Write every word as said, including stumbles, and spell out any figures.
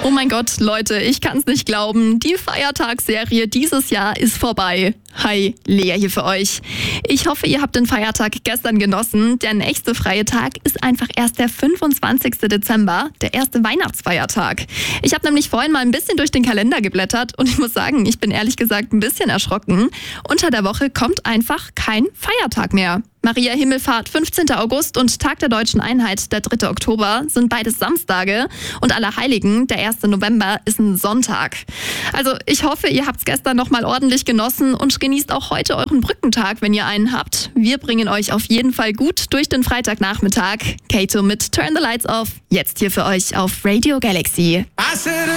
Oh mein Gott, Leute, ich kann es nicht glauben. Die Feiertagsserie dieses Jahr ist vorbei. Hi, Lea hier für euch. Ich hoffe, ihr habt den Feiertag gestern genossen. Der nächste freie Tag ist einfach erst der fünfundzwanzigste Dezember, der erste Weihnachtsfeiertag. Ich habe nämlich vorhin mal ein bisschen durch den Kalender geblättert und ich muss sagen, ich bin ehrlich gesagt ein bisschen erschrocken. Unter der Woche kommt einfach kein Feiertag mehr. Maria Himmelfahrt, fünfzehnter August und Tag der Deutschen Einheit, der dritte Oktober, sind beides Samstage und Allerheiligen, der erste November, ist ein Sonntag. Also ich hoffe, ihr habt es gestern nochmal ordentlich genossen und genießt auch heute euren Brückentag, wenn ihr einen habt. Wir bringen euch auf jeden Fall gut durch den Freitagnachmittag. Kato mit Turn the Lights Off, jetzt hier für euch auf Radio Galaxy.